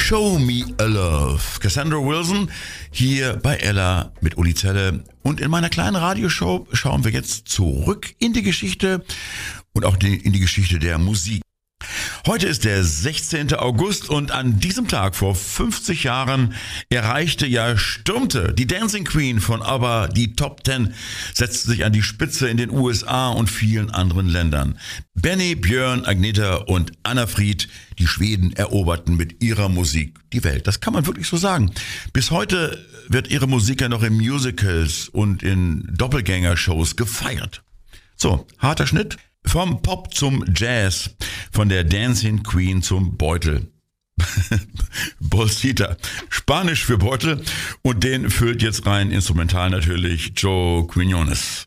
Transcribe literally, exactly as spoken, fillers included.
Show Me a Love. Cassandra Wilson hier bei Ella mit Uli Zelle. Und in meiner kleinen Radioshow schauen wir jetzt zurück in die Geschichte und auch die, in die Geschichte der Musik. Heute ist der sechzehnte August und an diesem Tag vor fünfzig Jahren erreichte, ja stürmte die Dancing Queen von ABBA die Top Ten, setzte sich an die Spitze in den U S A und vielen anderen Ländern. Benny, Björn, Agneta und Anna-Fried, die Schweden, eroberten mit ihrer Musik die Welt. Das kann man wirklich so sagen. Bis heute wird ihre Musik ja noch in Musicals und in Doppelgänger-Shows gefeiert. So, harter Schnitt. Vom Pop zum Jazz, von der Dancing Queen zum Beutel. Bolsita, Spanisch für Beutel, und den füllt jetzt rein instrumental natürlich Joe Quinones.